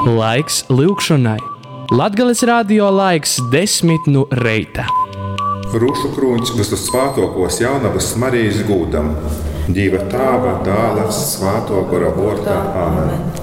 Laiks lūgšanai. Latgales radio laiks 10 no reita. Rūšu krūņš visus svātokos jaunavas Marijas gūdam. Dieva Tēva, Dēla, Svētā gara vārdā. Āmen.